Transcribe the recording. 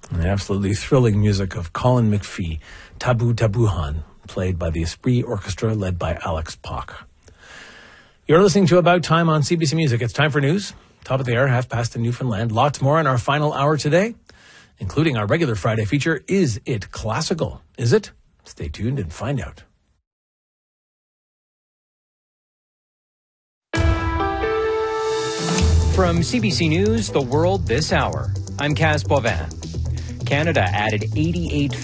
The absolutely thrilling music of Colin McPhee, Tabu Tabuhan, played by the Esprit Orchestra led by Alex Pock. You're listening to About Time on CBC Music. It's time for news. Top of the hour, half past in Newfoundland. Lots more in our final hour today, including our regular Friday feature, Is It Classical? Is it? Stay tuned and find out. From CBC News, The World This Hour, I'm Kaz Boivin. Canada added 88